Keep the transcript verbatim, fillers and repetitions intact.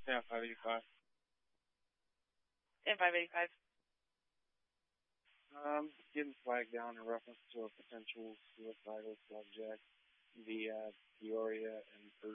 Yeah, five eighty-five. And five eighty-five. Um, getting flagged down in reference to a potential suicidal subject via Peoria and